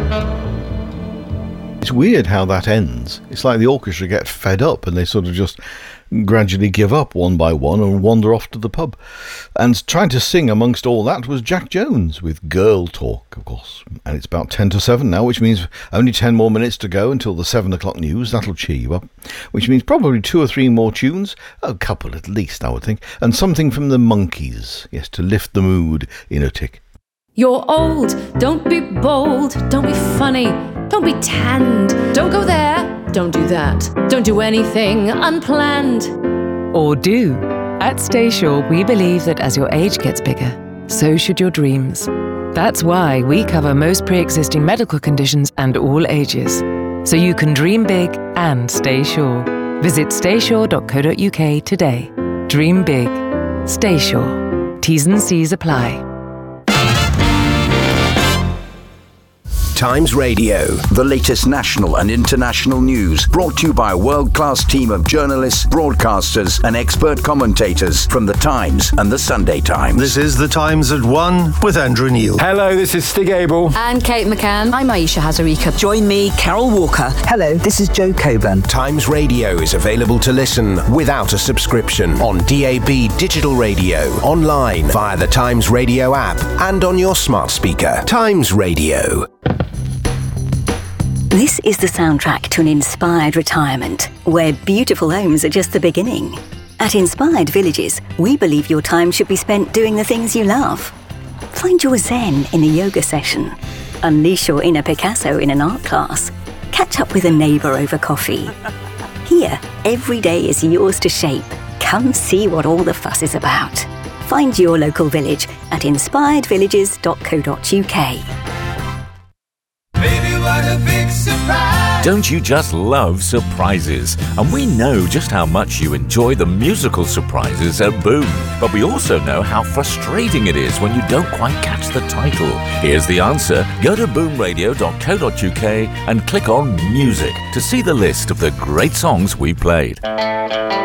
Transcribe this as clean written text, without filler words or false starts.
It's weird how that ends. It's like the orchestra get fed up and they sort of just gradually give up one by one and wander off to the pub. And trying to sing amongst all that was Jack Jones with Girl Talk, of course. And it's about 10 to 7 now, which means only 10 more minutes to go until the 7 o'clock news. That'll cheer you up. Which means probably 2 or 3 more tunes, a couple at least, I would think, and something from the Monkees, yes, to lift the mood in a tick. You're old, don't be bold, don't be funny, don't be tanned, don't go there, don't do that, don't do anything unplanned. Or do. At Staysure, we believe that as your age gets bigger, so should your dreams. That's why we cover most pre-existing medical conditions and all ages, so you can dream big and stay sure. Visit staysure.co.uk today. Dream big. Staysure. T's and C's apply. Times Radio, the latest national and international news, brought to you by a world-class team of journalists, broadcasters and expert commentators from The Times and The Sunday Times. This is The Times at 1 with Andrew Neil. Hello, this is Stig Abel. And Kate McCann. I'm Aisha Hazarika. Join me, Carol Walker. Hello, this is Joe Coburn. Times Radio is available to listen without a subscription on DAB digital radio, online via the Times Radio app and on your smart speaker. Times Radio. This is the soundtrack to an inspired retirement, where beautiful homes are just the beginning. At Inspired Villages, we believe your time should be spent doing the things you love. Find your zen in a yoga session. Unleash your inner Picasso in an art class. Catch up with a neighbour over coffee. Here, every day is yours to shape. Come see what all the fuss is about. Find your local village at inspiredvillages.co.uk. Baby, what a big surprise. Don't you just love surprises? And we know just how much you enjoy the musical surprises at Boom. But we also know how frustrating it is when you don't quite catch the title. Here's the answer. Go to boomradio.co.uk and click on Music to see the list of the great songs we played.